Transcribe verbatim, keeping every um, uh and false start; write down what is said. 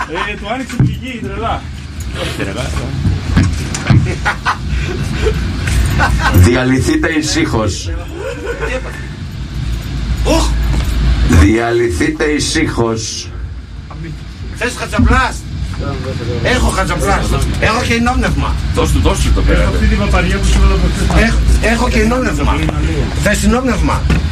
Ε, του άνοιξε την πηγή, τρελά. Διαλυθείτε ησύχως. Διαλυθείτε ησύχως. Θες χατσαπλάς? Έχω χατσαπλάς. Έχω και ενόπνευμα. Δώσ' του, δώσ' του το πέρα. Αυτή την παπαριά που σου λέω. Έχω και ενόπνευμα. Θες ενόπνευμα?